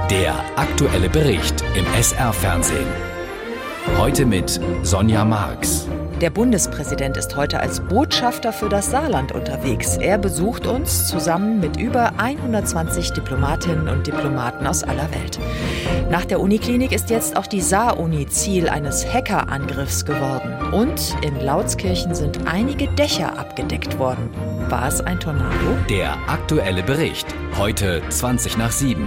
Der aktuelle Bericht im SR-Fernsehen. Heute mit Sonja Marx. Der Bundespräsident ist heute als Botschafter für das Saarland unterwegs. Er besucht uns zusammen mit über 120 Diplomatinnen und Diplomaten aus aller Welt. Nach der Uniklinik ist jetzt auch die Saar-Uni Ziel eines Hackerangriffs geworden. Und in Lautskirchen sind einige Dächer abgedeckt worden. War es ein Tornado? Der aktuelle Bericht. Heute 7:20.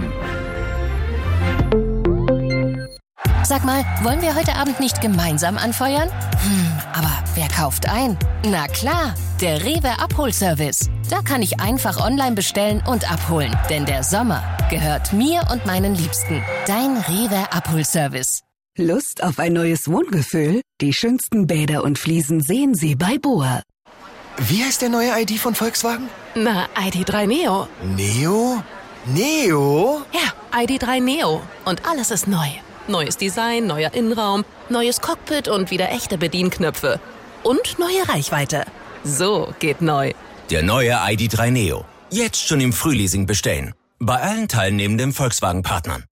Sag mal, wollen wir heute Abend nicht gemeinsam anfeuern? Aber wer kauft ein? Na klar, der Rewe Abholservice. Da kann ich einfach online bestellen und abholen. Denn der Sommer gehört mir und meinen Liebsten. Dein Rewe Abholservice. Lust auf ein neues Wohngefühl? Die schönsten Bäder und Fliesen sehen Sie bei Boa. Wie heißt der neue ID von Volkswagen? Na, ID.3 Neo. Neo? Neo? Ja, ID.3 Neo. Und alles ist neu. Neues Design, neuer Innenraum, neues Cockpit und wieder echte Bedienknöpfe. Und neue Reichweite. So geht neu. Der neue ID.3 Neo. Jetzt schon im Frühleasing bestellen. Bei allen teilnehmenden Volkswagen-Partnern.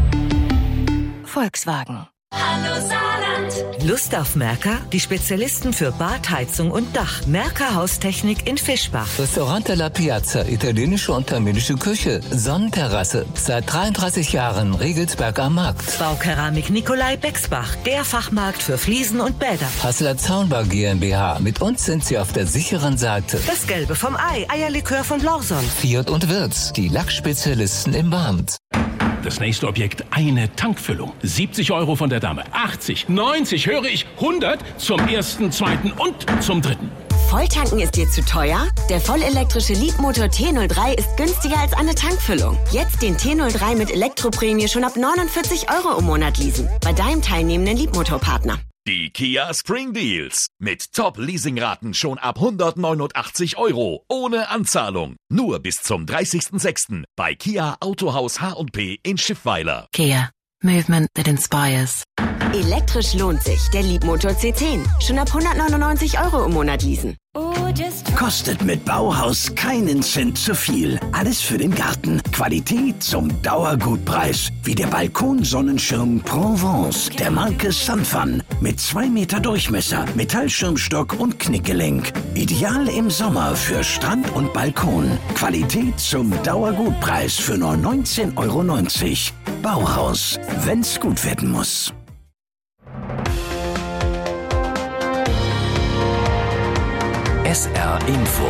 Volkswagen. Hallo Saarland! Lust auf Merca? Die Spezialisten für Badheizung und Dach. Merca Haustechnik in Fischbach. Restaurante La Piazza, italienische und tamilische Küche. Sonnenterrasse, seit 33 Jahren Regelsberg am Markt. Baukeramik Nikolai Bexbach, der Fachmarkt für Fliesen und Bäder. Hasseler Zaunbau GmbH, mit uns sind Sie auf der sicheren Seite. Das Gelbe vom Ei, Eierlikör von Lawson. Fiat und Wirtz, die Lackspezialisten im Barmt. Das nächste Objekt, eine Tankfüllung. 70 € von der Dame, 80, 90, höre ich, 100 zum ersten, zweiten und zum dritten. Volltanken ist dir zu teuer? Der vollelektrische Leapmotor T03 ist günstiger als eine Tankfüllung. Jetzt den T03 mit Elektroprämie schon ab 49 € im Monat leasen. Bei deinem teilnehmenden Leapmotor-Partner. Die Kia Spring Deals. Mit Top-Leasingraten schon ab 189 €. Ohne Anzahlung. Nur bis zum 30.06. bei Kia Autohaus H&P in Schiffweiler. Kia. Movement that inspires. Elektrisch lohnt sich. Der Leapmotor C10. Schon ab 199 € im Monat leasen. Kostet mit Bauhaus keinen Cent zu viel. Alles für den Garten. Qualität zum Dauergutpreis. Wie der Balkonsonnenschirm Provence der Marke Sunfun. Mit 2 Meter Durchmesser, Metallschirmstock und Knickgelenk. Ideal im Sommer für Strand und Balkon. Qualität zum Dauergutpreis für nur 19,90 €. Bauhaus, wenn's gut werden muss. SR Info.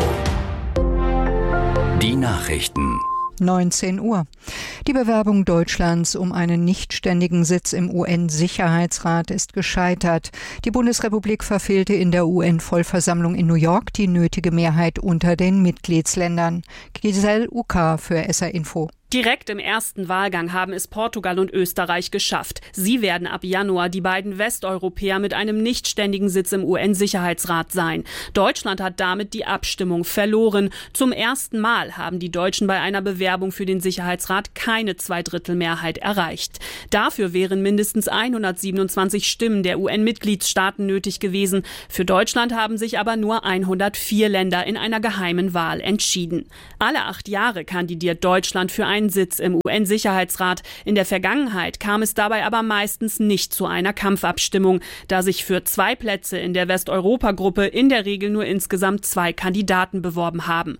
Die Nachrichten. 19 Uhr. Die Bewerbung Deutschlands um einen nichtständigen Sitz im UN-Sicherheitsrat ist gescheitert. Die Bundesrepublik verfehlte in der UN-Vollversammlung in New York die nötige Mehrheit unter den Mitgliedsländern. Giselle Uka für SR Info. Direkt im ersten Wahlgang haben es Portugal und Österreich geschafft. Sie werden ab Januar die beiden Westeuropäer mit einem nichtständigen Sitz im UN-Sicherheitsrat sein. Deutschland hat damit die Abstimmung verloren. Zum ersten Mal haben die Deutschen bei einer Bewerbung für den Sicherheitsrat keine Zweidrittelmehrheit erreicht. Dafür wären mindestens 127 Stimmen der UN-Mitgliedstaaten nötig gewesen. Für Deutschland haben sich aber nur 104 Länder in einer geheimen Wahl entschieden. Alle 8 Jahre kandidiert Deutschland für einen Sitz im UN-Sicherheitsrat. In der Vergangenheit kam es dabei aber meistens nicht zu einer Kampfabstimmung, da sich für 2 Plätze in der Westeuropa-Gruppe in der Regel nur insgesamt 2 Kandidaten beworben haben.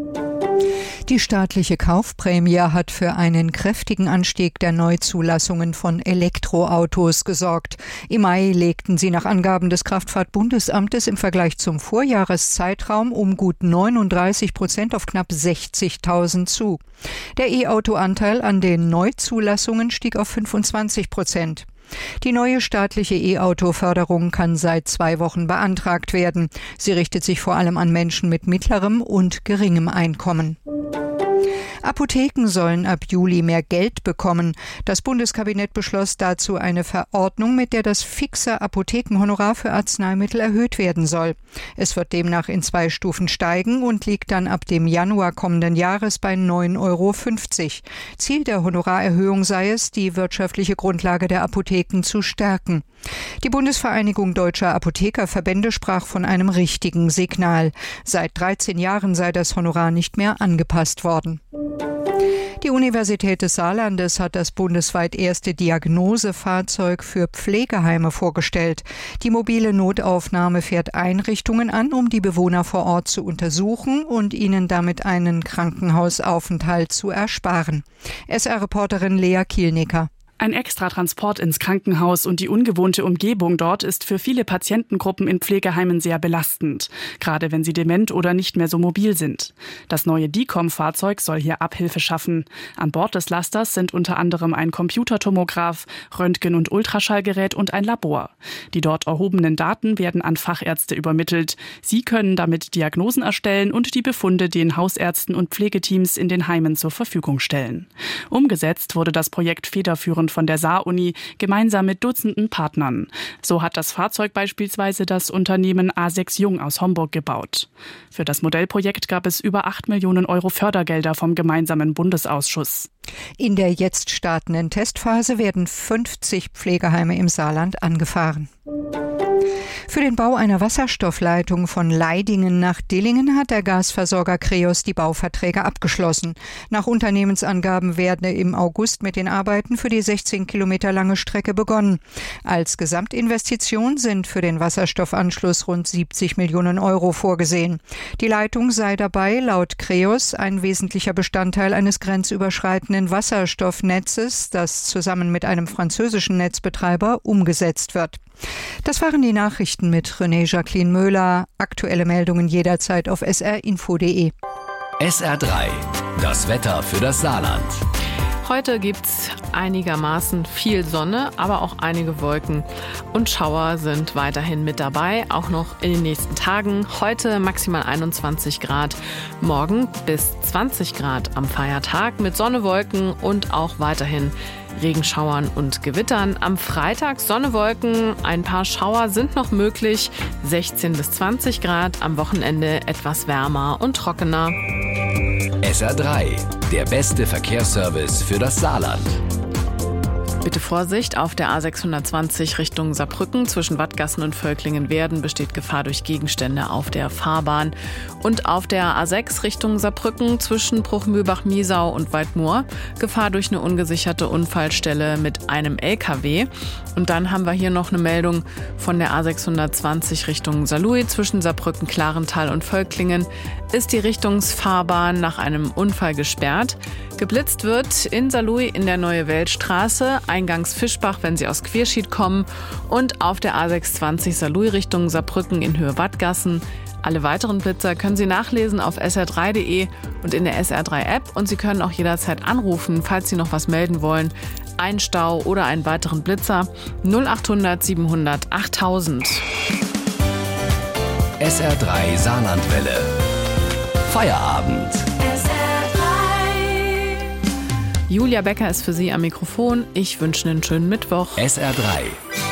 Die staatliche Kaufprämie hat für einen kräftigen Anstieg der Neuzulassungen von Elektroautos gesorgt. Im Mai legten sie nach Angaben des Kraftfahrtbundesamtes im Vergleich zum Vorjahreszeitraum um gut 39% auf knapp 60.000 zu. Der E-Auto-Anteil an den Neuzulassungen stieg auf 25%. Die neue staatliche E-Auto-Förderung kann seit 2 Wochen beantragt werden. Sie richtet sich vor allem an Menschen mit mittlerem und geringem Einkommen. Apotheken sollen ab Juli mehr Geld bekommen. Das Bundeskabinett beschloss dazu eine Verordnung, mit der das fixe Apothekenhonorar für Arzneimittel erhöht werden soll. Es wird demnach in 2 Stufen steigen und liegt dann ab dem Januar kommenden Jahres bei 9,50 €. Ziel der Honorarerhöhung sei es, die wirtschaftliche Grundlage der Apotheken zu stärken. Die Bundesvereinigung Deutscher Apothekerverbände sprach von einem richtigen Signal. Seit 13 Jahren sei das Honorar nicht mehr angepasst worden. Die Universität des Saarlandes hat das bundesweit erste Diagnosefahrzeug für Pflegeheime vorgestellt. Die mobile Notaufnahme fährt Einrichtungen an, um die Bewohner vor Ort zu untersuchen und ihnen damit einen Krankenhausaufenthalt zu ersparen. SR-Reporterin Lea Kielnicker. Ein Extratransport ins Krankenhaus und die ungewohnte Umgebung dort ist für viele Patientengruppen in Pflegeheimen sehr belastend, gerade wenn sie dement oder nicht mehr so mobil sind. Das neue DICOM-Fahrzeug soll hier Abhilfe schaffen. An Bord des Lasters sind unter anderem ein Computertomograph, Röntgen- und Ultraschallgerät und ein Labor. Die dort erhobenen Daten werden an Fachärzte übermittelt. Sie können damit Diagnosen erstellen und die Befunde den Hausärzten und Pflegeteams in den Heimen zur Verfügung stellen. Umgesetzt wurde das Projekt federführend von der Saar-Uni gemeinsam mit Dutzenden Partnern. So hat das Fahrzeug beispielsweise das Unternehmen A6 Jung aus Homburg gebaut. Für das Modellprojekt gab es über 8 Millionen Euro Fördergelder vom gemeinsamen Bundesausschuss. In der jetzt startenden Testphase werden 50 Pflegeheime im Saarland angefahren. Für den Bau einer Wasserstoffleitung von Leidingen nach Dillingen hat der Gasversorger Creos die Bauverträge abgeschlossen. Nach Unternehmensangaben werde im August mit den Arbeiten für die 16 Kilometer lange Strecke begonnen. Als Gesamtinvestition sind für den Wasserstoffanschluss rund 70 Millionen Euro vorgesehen. Die Leitung sei dabei laut Creos ein wesentlicher Bestandteil eines grenzüberschreitenden Wasserstoffnetzes, das zusammen mit einem französischen Netzbetreiber umgesetzt wird. Das waren die Nachrichten mit René-Jacqueline Möhler. Aktuelle Meldungen jederzeit auf srinfo.de. SR3, das Wetter für das Saarland. Heute gibt's einigermaßen viel Sonne, aber auch einige Wolken und Schauer sind weiterhin mit dabei, auch noch in den nächsten Tagen. Heute maximal 21 Grad, morgen bis 20 Grad am Feiertag mit Sonne, Wolken und auch weiterhin Regenschauern und Gewittern. Am Freitag Sonne, Wolken, ein paar Schauer sind noch möglich, 16 bis 20 Grad, am Wochenende etwas wärmer und trockener. SR3, der beste Verkehrsservice für das Saarland. Bitte Vorsicht, auf der A620 Richtung Saarbrücken zwischen Wattgassen und Völklingen-Werden besteht Gefahr durch Gegenstände auf der Fahrbahn. Und auf der A6 Richtung Saarbrücken zwischen Bruchmühlbach-Miesau und Waldmoor Gefahr durch eine ungesicherte Unfallstelle mit einem LKW. Und dann haben wir hier noch eine Meldung von der A620 Richtung Saarlouis zwischen Saarbrücken, Klarental und Völklingen ist die Richtungsfahrbahn nach einem Unfall gesperrt. Geblitzt wird in Saarlouis in der Neue Weltstraße, eingangs Fischbach, wenn Sie aus Querschied kommen, und auf der A620 Saarlouis Richtung Saarbrücken in Höhe Wattgassen. Alle weiteren Blitzer können Sie nachlesen auf sr3.de und in der SR3-App und Sie können auch jederzeit anrufen, falls Sie noch was melden wollen. Ein Stau oder einen weiteren Blitzer 0800 700 8000. SR3 Saarlandwelle. Feierabend. Julia Becker ist für Sie am Mikrofon. Ich wünsche einen schönen Mittwoch. SR3.